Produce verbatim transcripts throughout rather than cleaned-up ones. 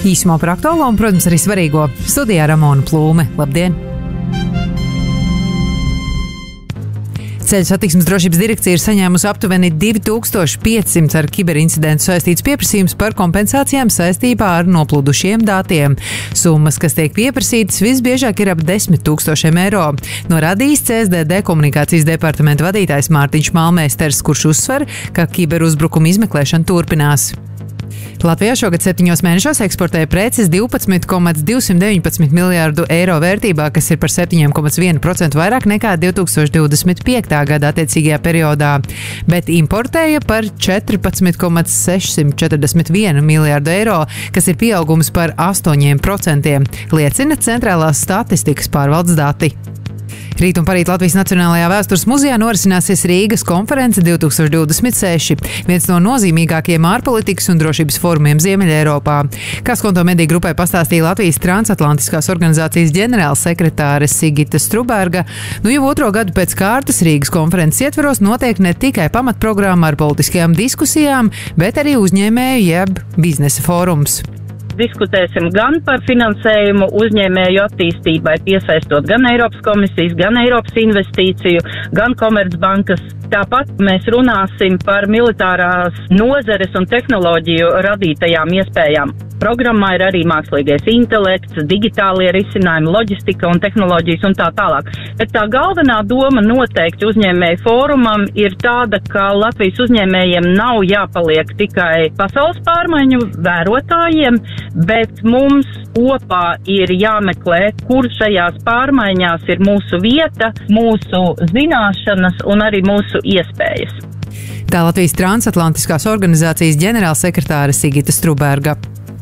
Īsumā par aktuālo un, protams, arī svarīgo. Studijā Ramona Plūme. Labdien! Ceļu satiksmes drošības direkcija ir saņēmusi aptuveni divi tūkstoši piecsimt ar kiberincidentu saistīts pieprasījums par kompensācijām saistībā ar noplūdušiem datiem. Summas, kas tiek pieprasītas, visbiežāk ir ap desmit tūkstošiem eiro. Norādījis C S D D komunikācijas departamenta vadītājs Mārtiņš Malmēsters, kurš uzsver, ka kiberuzbrukuma izmeklēšana turpinās. Latvijā šogad septiņos mēnešos eksportēja preces divpadsmit komats divsimt deviņpadsmit miljārdu eiro vērtībā, kas ir par septiņi komats viens procents vairāk nekā divi tūkstoši divdesmit piektā gada attiecīgajā periodā, bet importēja par četrpadsmit komats sešsimt četrdesmit viens miljārdu eiro, kas ir pieaugums par astoņiem procentiem, liecina Centrālās statistikas pārvaldes dati. Rīt un parīt Latvijas Nacionālajā vēstures muzejā norisināsies Rīgas konference divi tūkstoši divdesmit seši, viens no nozīmīgākajiem ārpolitikas un drošības fórumiem Ziemeļeiropā. Kā Skonto mediju grupai pastāstīja Latvijas transatlantiskās organizācijas ģenerālsekretāre Sigita Struberga, nu jau otro gadu pēc kārtas Rīgas konferences ietveros notiek ne tikai pamatprogramma ar politiskajām diskusijām, bet arī uzņēmēju jeb biznesa fórums. Diskutēsim gan par finansējumu uzņēmēju attīstībai, piesaistot gan Eiropas komisijas, gan Eiropas investīciju, gan Komercbankas. Tāpat mēs runāsim par militārās nozares un tehnoloģiju radītajām iespējām. Programmā ir arī mākslīgais intelekts, digitālie risinājumi, loģistika un tehnoloģijas un tā tālāk. Bet tā galvenā doma noteikti uzņēmēju fórumam ir tāda, ka Latvijas uzņēmējiem nav jāpaliek tikai pasaules pārmaiņu vērotājiem, bet mums kopā ir jāmeklē, kur šajās pārmaiņās ir mūsu vieta, mūsu zināšanas un arī mūsu iespējas. Tā Latvijas transatlantiskās organizācijas ģenerālsekretāre Sigita Struberga.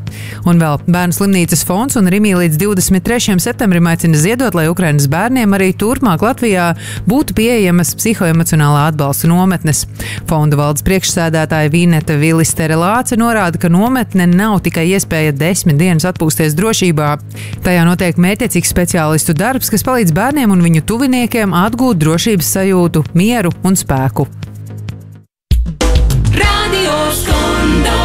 Un vēl Bērnu slimnīcas fonds un Rimī līdz divdesmit trešajam septembrim aicina ziedot, lai Ukrainas bērniem arī turpmāk Latvijā būtu pieejamas psihoemocionālā atbalsta nometnes. Fonda valdes priekšsēdētāja Vineta Vilistere Lāce norāda, ka nometne nav tikai iespēja desmit dienas atpūsties drošībā. Tajā notiek mērķiecīgs speciālistu darbs, kas palīdz bērniem un viņu tuviniekiem atgūt drošības sajūtu, mieru un spēku. Radio Skondo.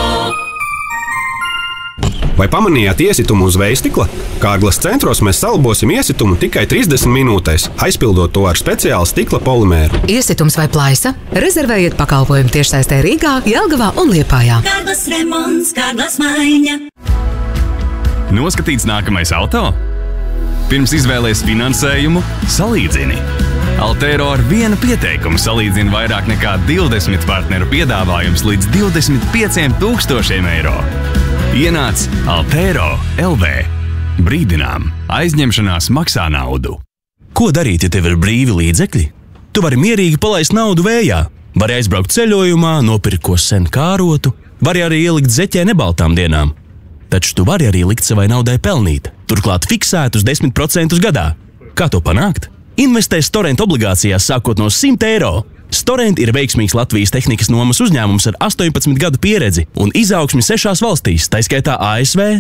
Vai pamanījāt iesitumu uz vejstikla? Kārglas centros mēs salabosim iesitumu tikai trīsdesmit minūtēs, aizpildot to ar speciālu stikla polimēru. Iesitums vai plaisa? Rezervējiet pakalpojumu tiešsaistē Rīgā, Jelgavā un Liepājā. Kārglas remonts, Kārglas maiņa. Noskatīts nākamais auto? Pirms izvēlēs finansējumu, salīdzini. Altero ar vienu pieteikumu salīdzina vairāk nekā divdesmit partneru piedāvājums līdz divdesmit pieciem tūkstošiem eiro. Ienāc Altero L V. Brīdinām, aizņemšanās maksā naudu. Ko darīt, ja tev ir brīvi līdzekļi? Tu vari mierīgi palaist naudu vējā, vari aizbraukt ceļojumā, nopirkt ko sen kārotu, vari arī ielikt zeķē nebaltām dienām. Taču tu vari arī likt savai naudai pelnīt, turklāt fiksētus desmit procentus gadā. Kā to panākt? Investē Storent obligācijās sākot no simt eiro. Storent ir veiksmīgs Latvijas tehnikas nomas uzņēmums ar astoņpadsmit gadu pieredzi un izaugsmi sešās valstīs, tā skaitā A S V.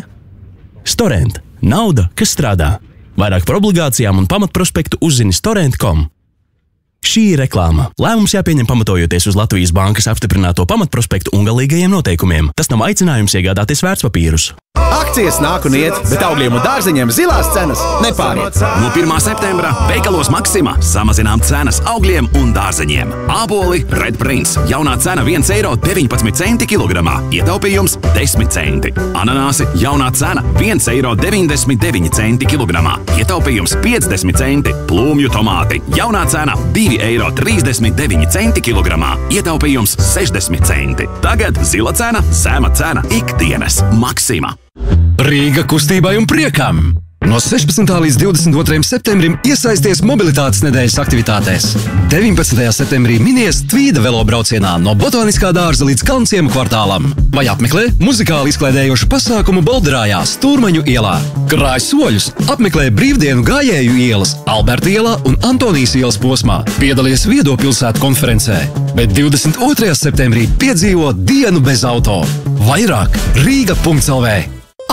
Storent – nauda, kas strādā. Vairāk par obligācijām un pamatprospektu uzzini storent punktu com. Šī ir reklāma. Lēmums jāpieņem pamatojoties uz Latvijas bankas apstiprināto pamatprospektu un galīgajiem noteikumiem. Tas nav aicinājums iegādāties vērtspapīrus. Akcijas nāk un iet, bet augļiem un dārzeņiem zilās cenas nepāriet. No pirmā septembra veikalos Maxima samazinām cenas augļiem un dārzeņiem. Āboli Red Prince jaunā cena viens eiro deviņpadsmit centi kilogramā, ietaupījums desmit centi. Ananāsi jaunā cena viens eiro deviņdesmit deviņi centi kilogramā, ietaupījums piecdesmit centi. Plūmju tomāti jaunā cena divi eiro trīsdesmit deviņi centi kilogramā, ietaupījums sešdesmit centi. Tagad zila cena, zema cena ikdienas Maxima. Rīga kustībai un priekam! No sešpadsmitā līdz divdesmit otrajam septembrim iesaisties mobilitātes nedēļas aktivitātēs. deviņpadsmitajā septembrī minies Tvīda velobraucienā no Botāniskā dārza līdz Kalnciemu kvartālam. Vai apmeklē muzikāli izklaidējošu pasākumu Bolderājā Stūrmaņu ielā. Krāj soļus, apmeklē brīvdienu gājēju ielas, Alberta ielā un Antonijas ielas posmā. Piedalies Viedo pilsētu konferencē. Bet divdesmit otrajā septembrī piedzīvo dienu bez auto. Vairāk Rīga punkts L V.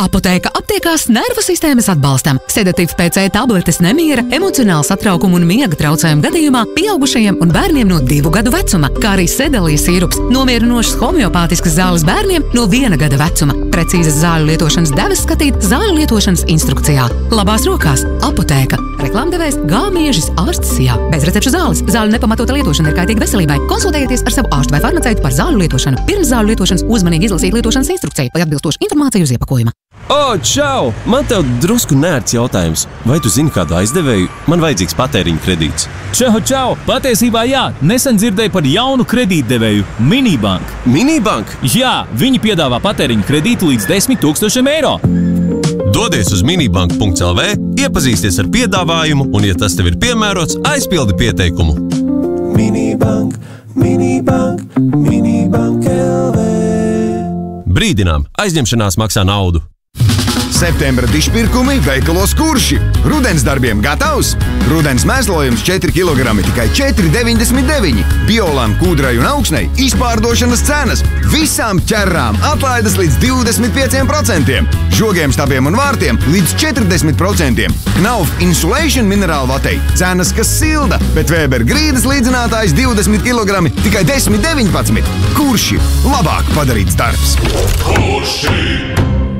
Apotēka aptiekās nervu sistēmas atbalstam. Sedatīvu P C tabletes nemiera, emocionāla satraukuma un miega traucējumu gadījumā pieaugušajiem un bērniem no divu gadu vecuma, kā arī sedalijas sīrups, nomierinošas homeopātiskas zāles bērniem no viena gada vecuma. Precīzas zāļu lietošanas devas skatīt zāļu lietošanas instrukcijā. Labās rokās - Apotēka. Reklāmdevējs Gāmiežis ārsts Sijā. Bez recepšu zāles. Zāļu nepamatota lietošana ir kaitīga veselībai. Konsultējieties ar savu ārstu vai farmaceitu par zāļu lietošanu. Pirms zāļu lietošanas uzmanīgi izlasīt lietošanas instrukciju vai atbilstošu informāciju uz iepakojuma. O, čau! Man tev drusku nērts jautājums. Vai tu zini kādu aizdevēju? Man vajadzīgs patēriņa kredīts. Čau, čau! Patiesībā jā, nesen dzirdēju par jaunu kredītdevēju – Minibank. Minibank? Jā, viņi piedāvā patēriņa kredītu līdz desmit tūkstošiem eiro. Dodies uz minibank punkts L V, iepazīsties ar piedāvājumu un, ja tas tev ir piemērots, aizpildi pieteikumu. Minibank, Minibank, Minibank L V. Brīdinām, aizņemšanās maksā naudu. Septembra dišpirkumi veikalos Kurši. Rudens darbiem gatavs? Rudens mēslojums četri kilogrami tikai četri deviņdesmit deviņi. Biolam, kūdrai un augsnei izpārdošanas cenas. Visām ķerrām atlaides līdz divdesmit pieciem procentiem. Žogiem, stabiem un vārtiem līdz četrdesmit procentiem. Knauf Insulation minerālvatei cenas, kas silda, bet Weber grīdas līdzinātājs divdesmit kilogrami tikai desmit deviņpadsmit. Kurši? Labāk padarīts darbs. Kurši!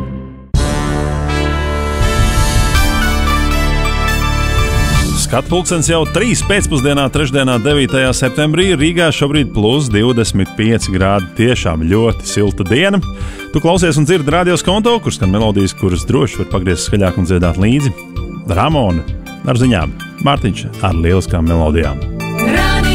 Skatpulkstens jau trīs pēcpusdienā, trešdienā, devītajā septembrī. Rīgā šobrīd plus divdesmit pieci grādi. Tiešām ļoti silta diena. Tu klausies un dzirdi Radio Skonto, kur skan melodijas, kuras droši var pagriezt skaļāk un dziedāt līdzi. Ramona ar ziņām, Mārtiņš ar lieliskām melodijām.